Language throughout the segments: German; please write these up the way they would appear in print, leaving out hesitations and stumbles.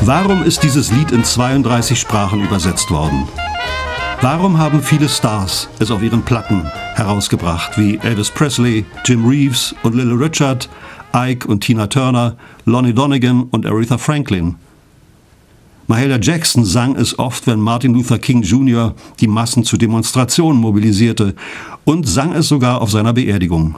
Warum ist dieses Lied in 32 Sprachen übersetzt worden? Warum haben viele Stars es auf ihren Platten herausgebracht, wie Elvis Presley, Jim Reeves und Little Richard, Ike und Tina Turner, Lonnie Donegan und Aretha Franklin? Mahalia Jackson sang es oft, wenn Martin Luther King Jr. die Massen zu Demonstrationen mobilisierte und sang es sogar auf seiner Beerdigung.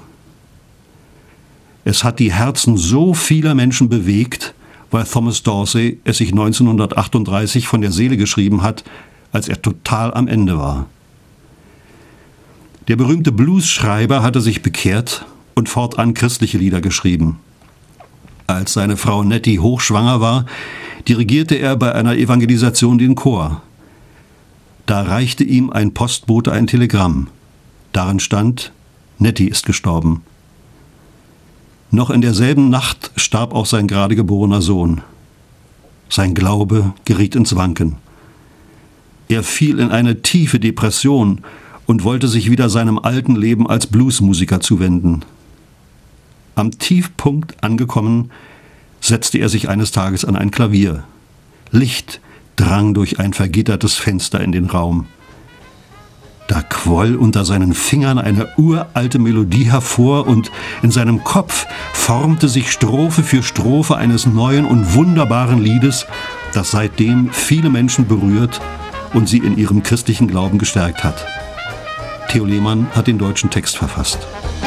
Es hat die Herzen so vieler Menschen bewegt, weil Thomas Dorsey es sich 1938 von der Seele geschrieben hat, als er total am Ende war. Der berühmte Bluesschreiber hatte sich bekehrt und fortan christliche Lieder geschrieben. Als seine Frau Nettie hochschwanger war, dirigierte er bei einer Evangelisation den Chor. Da reichte ihm ein Postbote ein Telegramm. Darin stand: Nettie ist gestorben. Noch in derselben Nacht starb auch sein gerade geborener Sohn. Sein Glaube geriet ins Wanken. Er fiel in eine tiefe Depression und wollte sich wieder seinem alten Leben als Bluesmusiker zuwenden. Am Tiefpunkt angekommen, setzte er sich eines Tages an ein Klavier. Licht drang durch ein vergittertes Fenster in den Raum. Da quoll unter seinen Fingern eine uralte Melodie hervor und in seinem Kopf formte sich Strophe für Strophe eines neuen und wunderbaren Liedes, das seitdem viele Menschen berührt und sie in ihrem christlichen Glauben gestärkt hat. Theo Lehmann hat den deutschen Text verfasst.